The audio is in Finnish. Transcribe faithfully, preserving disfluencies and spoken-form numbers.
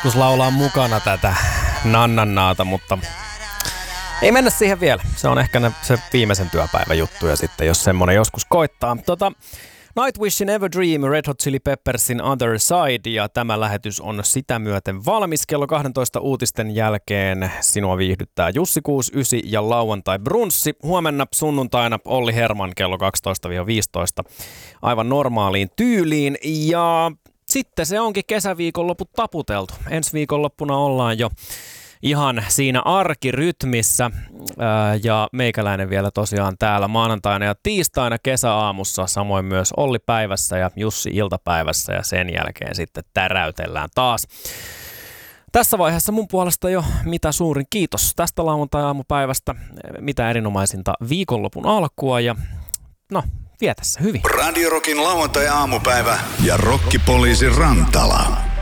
joskus laulaa mukana tätä nannannaata, mutta ei mennä siihen vielä. Se on ehkä ne, se viimeisen työpäivän juttu ja sitten jos semmonen joskus koittaa. Tota, Nightwishin Everdream, Red Hot Chili Peppersin Other Side ja tämä lähetys on sitä myöten valmis. Kello kaksitoista uutisten jälkeen sinua viihdyttää Jussi kuusikymmentäyhdeksän ja lauantai brunssi. Huomenna sunnuntaina Olli Herman kello kaksitoista viisitoista aivan normaaliin tyyliin ja sitten se onkin kesäviikonloput taputeltu. Ensi viikonloppuna ollaan jo ihan siinä arkirytmissä ää, ja meikäläinen vielä tosiaan täällä maanantaina ja tiistaina kesäaamussa, samoin myös Olli päivässä ja Jussi iltapäivässä ja sen jälkeen sitten täräytellään taas. Tässä vaiheessa mun puolesta jo mitä suurin kiitos tästä lauantai-aamupäivästä, mitä erinomaisinta viikonlopun alkua ja no, vietä se hyvin. Radio Rockin lauantai-aamupäivä ja Rokkipoliisi Rantala.